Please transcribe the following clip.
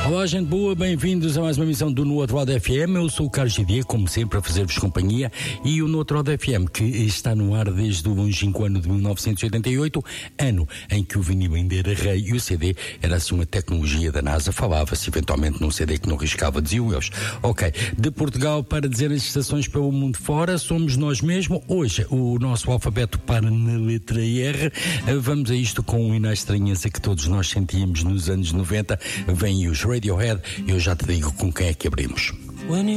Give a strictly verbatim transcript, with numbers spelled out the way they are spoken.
Olá, gente boa, bem-vindos a mais uma emissão do No Outro Lado F M. Eu sou o Carlos Gidier, como sempre, a fazer-vos companhia. E o No Outro Lado F M, que está no ar desde o longínquo ano de mil novecentos e oitenta e oito, ano em que o vinil ainda era rei e o C D era assim uma tecnologia da NASA. Falava-se eventualmente num C D que não riscava, diziam eles. Ok, de Portugal para dizer as estações pelo mundo fora, somos nós mesmos. Hoje, o nosso alfabeto para na letra R. Vamos a isto com uma estranheza que todos nós sentíamos nos anos noventa. Vem os Radiohead, eu já te digo com quem é que abrimos.